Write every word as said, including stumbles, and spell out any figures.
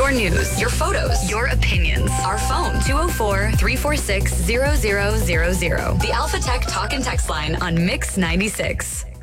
Your news, your photos, your opinions. Our phone, two oh four, three four six, zero zero zero zero. The Alpha Tech Talk and Text line on Mix ninety-six.